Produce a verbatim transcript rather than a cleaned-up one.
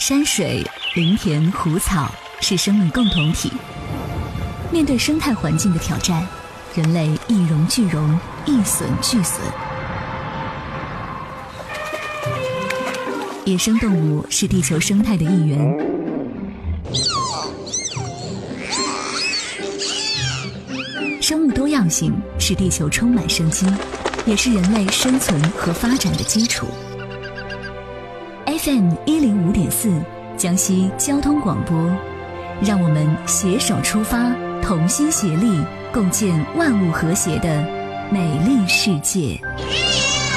山水、林田、湖草是生命共同体。面对生态环境的挑战，人类一荣俱荣，一损俱损。野生动物是地球生态的一员，生物多样性是地球充满生机，也是人类生存和发展的基础。F M 一零五点四，江西交通广播，让我们携手出发，同心协力，共建万物和谐的美丽世界。